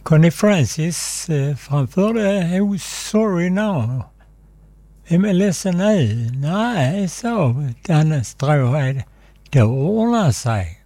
Connie Francis framförde "Oh sorry now". Vem är ledsen nu? Nej, sa Danne Stråhed. Det ordnar sig.